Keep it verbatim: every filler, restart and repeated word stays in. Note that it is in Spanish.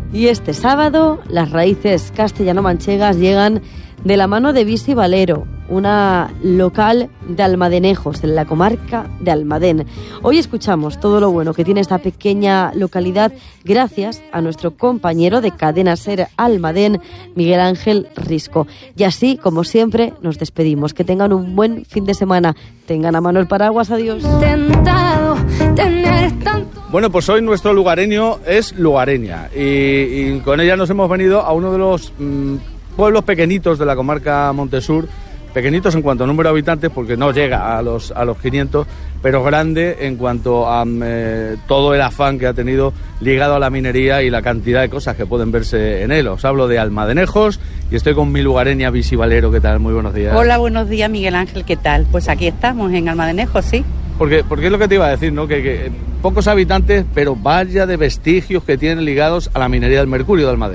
Y este sábado las raíces castellano-manchegas llegan de la mano de Visi Valero, una local de Almadenejos, en la comarca de Almadén. Hoy escuchamos todo lo bueno que tiene esta pequeña localidad gracias a nuestro compañero de Cadena SER Almadén, Miguel Ángel Risco. Y así, como siempre, nos despedimos. Que tengan un buen fin de semana. Tengan a mano el paraguas. Adiós. Bueno, pues hoy nuestro lugareño es lugareña y, y con ella nos hemos venido a uno de los mmm, pueblos pequeñitos de la comarca Montesur, pequeñitos en cuanto a número de habitantes porque no llega a los a los quinientos, pero grande en cuanto a eh, todo el afán que ha tenido ligado a la minería y la cantidad de cosas que pueden verse en él. Os hablo de Almadenejos y estoy con mi lugareña Visi Valero. ¿Qué tal? Muy buenos días. Hola, buenos días, Miguel Ángel, ¿qué tal? Pues aquí estamos en Almadenejos, sí. Porque, porque es lo que te iba a decir, ¿no? Que, que pocos habitantes, pero vaya de vestigios que tienen ligados a la minería del mercurio de Almadén.